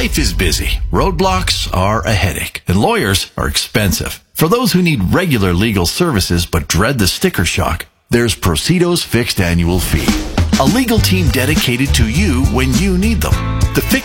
Life is busy, roadblocks are a headache, and lawyers are expensive. For those who need regular legal services but dread the sticker shock, there's Procedo's fixed annual fee. A legal team dedicated to you when you need them. The